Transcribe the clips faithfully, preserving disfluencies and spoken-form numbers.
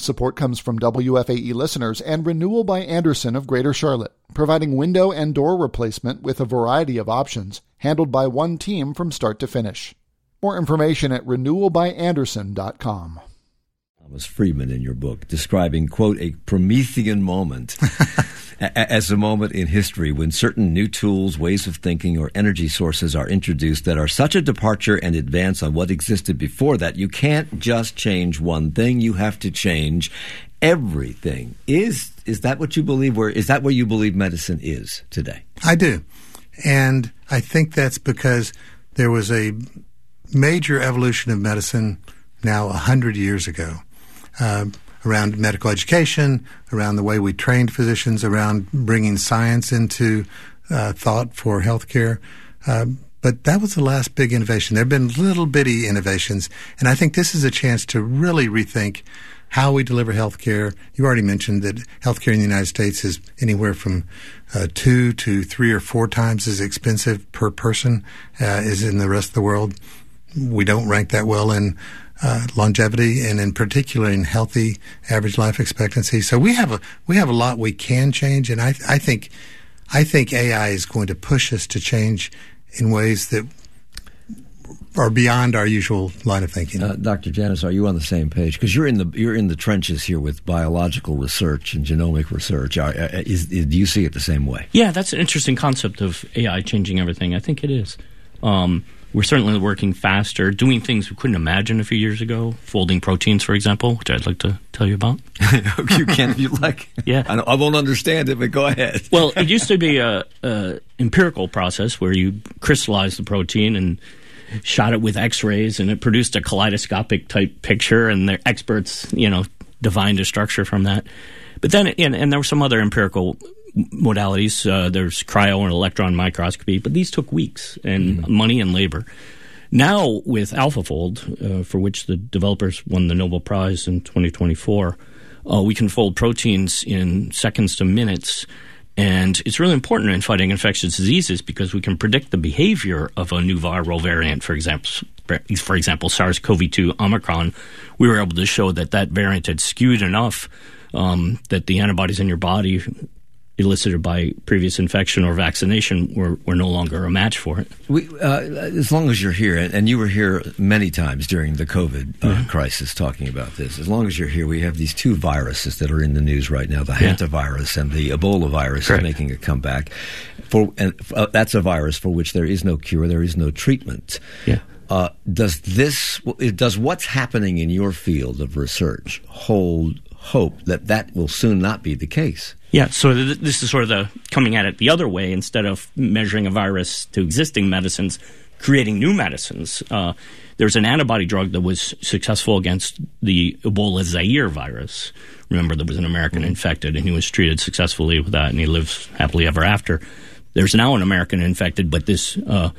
Support comes from W F A E listeners and Renewal by Andersen of Greater Charlotte, providing window and door replacement with a variety of options, handled by one team from start to finish. More information at renewal by andersen dot com. Thomas Friedman in your book, describing, quote, a Promethean moment as a moment in history when certain new tools, ways of thinking, or energy sources are introduced that are such a departure and advance on what existed before that you can't just change one thing, you have to change everything. Is is that what you believe? Where is that where you believe medicine is today? I do. And I think that's because there was a major evolution of medicine now a hundred years ago. Uh, around medical education, around the way we trained physicians, around bringing science into uh, thought for healthcare. Uh, but that was the last big innovation. There have been little bitty innovations, and I think this is a chance to really rethink how we deliver healthcare. You already mentioned that healthcare in the United States is anywhere from uh, two to three or four times as expensive per person uh, as in the rest of the world. We don't rank that well in Uh, longevity, and in particular in healthy average life expectancy. So we have a we have a lot we can change, and I I think I think A I is going to push us to change in ways that are beyond our usual line of thinking. Uh, Doctor Janis, are you on the same page? Because you're in the you're in the trenches here with biological research and genomic research. Are, is, is, do you see it the same way? Yeah, that's an interesting concept of A I changing everything. I think it is. Um, We're certainly working faster, doing things we couldn't imagine a few years ago, folding proteins, for example, which I'd like to tell you about. You can if you like. Yeah. I, I won't understand it, but go ahead. Well, it used to be a, a empirical process where you crystallized the protein and shot it with X-rays, and it produced a kaleidoscopic type picture, and the experts, you know, divined a structure from that. But then, and, and there were some other empirical modalities. Uh, there's cryo and electron microscopy, but these took weeks and mm-hmm. money and labor. Now with AlphaFold, uh, for which the developers won the Nobel Prize in twenty twenty-four, uh, we can fold proteins in seconds to minutes, and it's really important in fighting infectious diseases because we can predict the behavior of a new viral variant. For example, for example, SARS-C o V two Omicron, we were able to show that that variant had skewed enough um, that the antibodies in your body elicited by previous infection or vaccination were, were no longer a match for it. We, uh, as long as you're here, and you were here many times during the COVID uh, yeah. crisis talking about this, as long as you're here, we have these two viruses that are in the news right now, the yeah. hantavirus and the Ebola virus Correct. Is making a comeback. For and uh, that's a virus for which there is no cure, there is no treatment. Yeah. Uh, does this, does what's happening in your field of research hold hope that that will soon not be the case? Yeah, so th- this is sort of the coming at it the other way. Instead of measuring a virus to existing medicines, creating new medicines. Uh, there's an antibody drug that was successful against the Ebola Zaire virus. Remember, there was an American mm-hmm. infected, and he was treated successfully with that, and he lives happily ever after. There's now an American infected, but this uh,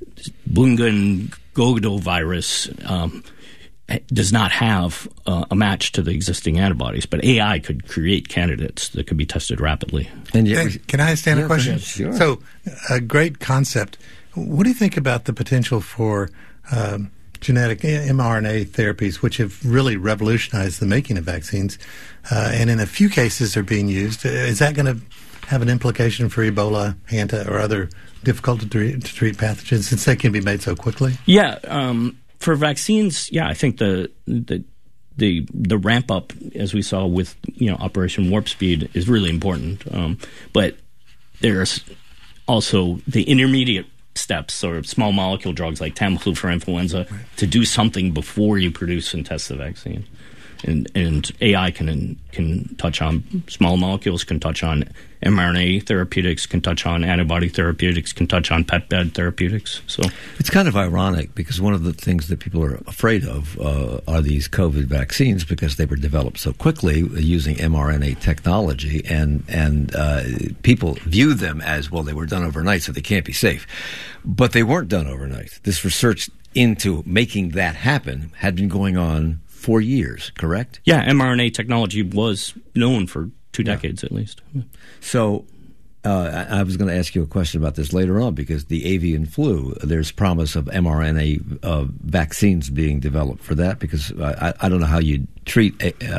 Bungan-Godo virus um, does not have uh, a match to the existing antibodies, but A I could create candidates that could be tested rapidly. And yet, can, can I ask Dan a yeah, question? Sure. So, a great concept. What do you think about the potential for um, genetic mRNA therapies, which have really revolutionized the making of vaccines, uh, and in a few cases are being used? Is that going to have an implication for Ebola, Hanta, or other difficult to treat, to treat pathogens since they can be made so quickly? Yeah. Um, For vaccines, yeah, I think the the the the ramp up, as we saw with you know Operation Warp Speed, is really important. Um, but there's also the intermediate steps, sort of small molecule drugs like Tamiflu for influenza, right. to do something before you produce and test the vaccine. And and A I can can touch on small molecules, can touch on mRNA therapeutics, can touch on antibody therapeutics, can touch on peptide therapeutics. So it's kind of ironic because one of the things that people are afraid of uh, are these COVID vaccines because they were developed so quickly using mRNA technology, and and uh, people view them as, well, they were done overnight, so they can't be safe. But they weren't done overnight. This research into making that happen had been going on for years, correct? Yeah, mRNA technology was known for two decades yeah. at least. So uh, I, I was going to ask you a question about this later on because the avian flu, there's promise of mRNA uh, vaccines being developed for that because I, I don't know how you treat a,